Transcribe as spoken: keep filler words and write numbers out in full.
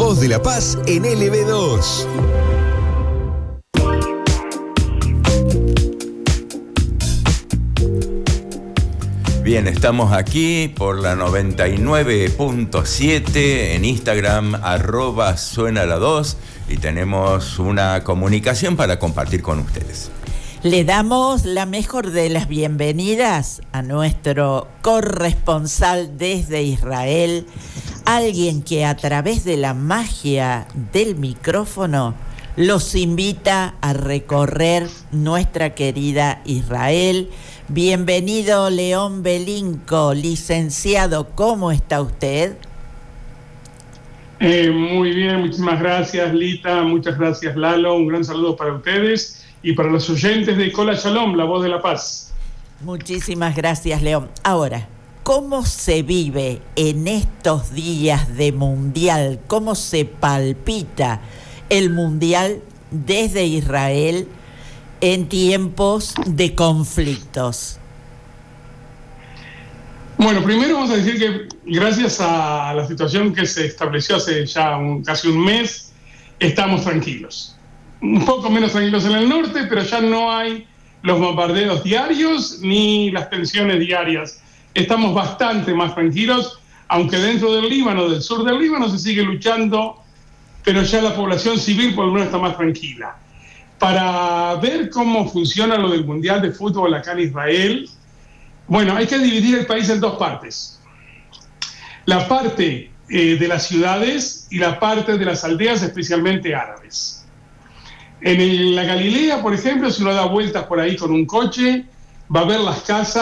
Voz de la Paz en L B dos. Bien, estamos aquí por la noventa y nueve punto siete en Instagram, arroba suena la dos, y tenemos una comunicación para compartir con ustedes. Le damos la mejor de las bienvenidas a nuestro corresponsal desde Israel, alguien que a través de la magia del micrófono los invita a recorrer nuestra querida Israel. Bienvenido, León Belinco, licenciado, ¿cómo está usted? Eh, muy bien, muchísimas gracias, Lita, muchas gracias, Lalo, un gran saludo para ustedes y para los oyentes de Kol HaShalom, la voz de la paz. Muchísimas gracias, León. Ahora, ¿cómo se vive en estos días de mundial? ¿Cómo se palpita el mundial desde Israel en tiempos de conflictos? Bueno, primero vamos a decir que gracias a la situación que se estableció hace ya un, casi un mes, estamos tranquilos. Un poco menos tranquilos en el norte, pero ya no hay los bombardeos diarios ni las tensiones diarias. Estamos bastante más tranquilos, aunque dentro del Líbano, del sur del Líbano, se sigue luchando, pero ya la población civil por lo menos está más tranquila. Para ver cómo funciona lo del Mundial de Fútbol acá en Israel, bueno, hay que dividir el país en dos partes. La parte eh, de las ciudades y la parte de las aldeas, especialmente árabes. En el, la Galilea, por ejemplo, si uno da vueltas por ahí con un coche, va a ver las casas